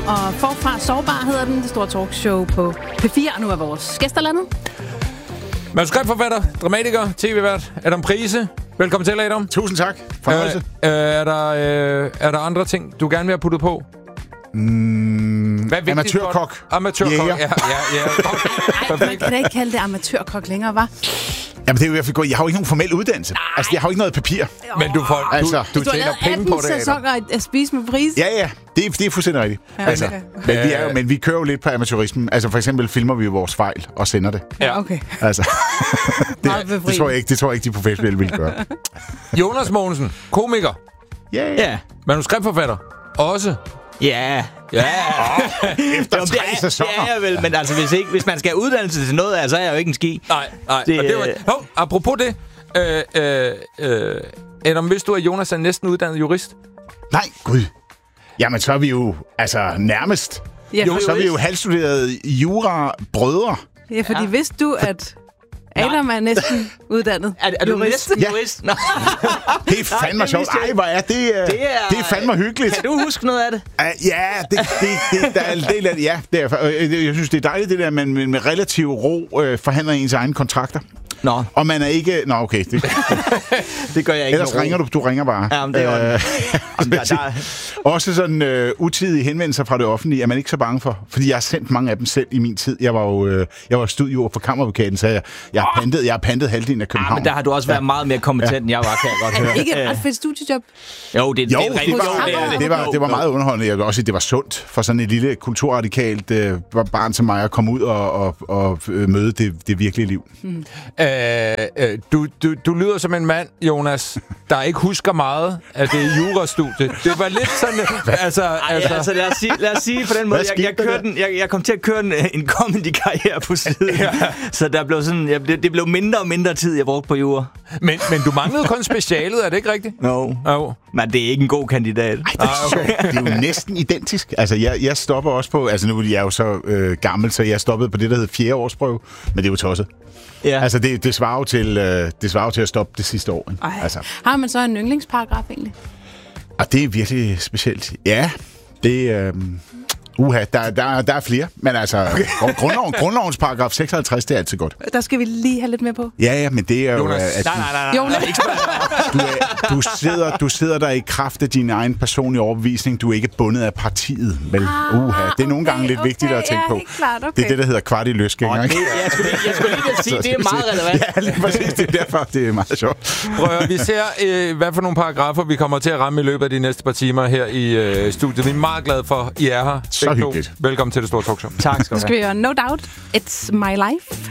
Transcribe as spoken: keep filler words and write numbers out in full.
og Forfra Sårbar hedder den. Det store talkshow på P fire, og nu er vores gæster landet. Manuskriptforfatter, dramatiker, tv-vært Adam Price. Velkommen til, Adam. Tusind tak. Fornøjelse. Øh, øh, er, der, øh, er der andre ting, du gerne vil have puttet på? Mm, amatørkok. Amatørkok, Jæger. ja, ja, ja. Ej, man kan da ikke kalde det amatørkok længere, hva'? Jamen, det er jo i hvert fald godt. Jeg har jo ikke nogen formel uddannelse. Nej. Altså, jeg har jo ikke noget papir. Men du får, du, Altså, du, Du har tjener lavet penge på atten det, Adam. sæsoner at spise med Price. Ja, ja. Det er, det er fuldstændig rigtigt. Ja, altså, okay. men, vi er jo, men vi kører jo lidt på amatørismen. Altså, for eksempel filmer vi jo vores fejl og sender det. Ja. Okay. Altså, det, Meget befriende. det, tror jeg ikke, det tror jeg ikke, de professionelle vil gøre. Jonas Mogensen, komiker, Ja, ja. Ja. manuskriptforfatter, også. Ja. Ja. Efter Jamen, tre det er, sæsoner. det er jeg vel, men altså, hvis, ikke, hvis man skal have uddannelse til noget, så er jeg jo ikke en ski. Nej, nej. Det- Det, det var, hov, apropos det. Øh, øh, øh, Adam, vidste du, at Jonas er næsten uddannet jurist? Nej, gud. Jamen, så er vi jo altså nærmest. Ja, Jo, for, så er vi jo halvstuderede jura-brødre. ja, fordi vidste du, at Adam er næsten uddannet Er, er du jurist? næsten Ja. jurist? Nå. Det er fandme det sjovt. vidste jeg Ej, hvor er det, uh, det, er, er, det er fandme hyggeligt. Kan du huske noget af det? Uh, ja, det, det, det, der er en del af det. Ja, det er, øh, jeg synes, det er dejligt, det der, at man med, med relativ ro øh, forhandler ens egne kontrakter. Nå, Og man er ikke... Nå, okay. Det, det gør jeg ikke. ellers ringer du. Du ringer bare. Ja, men det er Øh, Jamen, der, der, Også sådan øh, utidige henvendelser fra det offentlige er man ikke så bange for. Fordi jeg har sendt mange af dem selv i min tid. Jeg var jo øh, jeg var studio for Kammeradvokaten, så jeg, jeg har pantet, jeg har pantet halvdelen af ja, København. men der har du også været ja. meget mere kompetent, end jeg var, kan jeg godt Er høre. det ikke et Øh, ret fedt studiejob? Jo, det, Jo, det er det, rigtig var, jo, det, er det, var, det var Jo, meget underholdende. Jeg vil også sige, det var sundt for sådan et lille kulturradikalt øh, barn som mig at komme ud og, og, og øh, møde det, det virkelige liv. Mm. Øh, øh, du, du, du lyder som en mand, Jonas, der ikke husker meget af det jurastudie. Det var lidt sådan... Altså, Ej, altså, altså lad, os sige, lad os sige på den måde, Hvad jeg, jeg, skete der? kørte den, jeg, jeg kom til at køre en, en comedy-karriere på siden, ja. Så der blev sådan, jeg, det, det blev mindre og mindre tid, jeg brugte på jura. men, men du manglede kun specialet, er det ikke rigtigt? No. Jo. Men det er ikke en god kandidat. Det er, okay. Det er jo næsten identisk. Altså, jeg, jeg stopper også på... Altså, nu er jeg jo så øh, gammel, så jeg stoppede på det, der hedder fjerde årsprøve. Men det er jo tosset. Ja. Altså, det, det, svarer jo til, øh, det svarer jo til at stoppe det sidste år. Ikke? Ej. Altså, Har man så en yndlingsparagraf egentlig? og det er virkelig specielt. Ja, det... Øh, uha, der, der, der er flere. Men altså, okay. grundloven, grundlovens paragraf seksoghalvtreds, det er altid godt. Der skal vi lige have lidt mere på. Ja, ja, men det er jo... Jonas. øh, At Nej, nej, nej, nej. Jonas. nej, ikke spørg- du, er, du, sidder, du sidder der i kraft af din egen personlige overbevisning. Du er ikke bundet af partiet. Vel, Ah, uha, det er nogle gange okay, lidt vigtigt okay, at tænke ja, på. helt klart, okay. Det er det, der hedder kvart i løsgænger, Åh, ikke? det, jeg, skulle lige, jeg skulle lige vil sige, det er meget relevant. Ja, lige præcis. Det er derfor, det er meget sjovt. Prøv at, høre, vi ser, øh, hvad for nogle paragrafer vi kommer til at ramme i løbet af de næste par timer her i øh, studiet. Vi er meget glade for, at I er her. Så Begge to. hyggeligt. Velkommen til det store talkshow. Tak skal Så du skal have. vi høre No Doubt, It's My Life.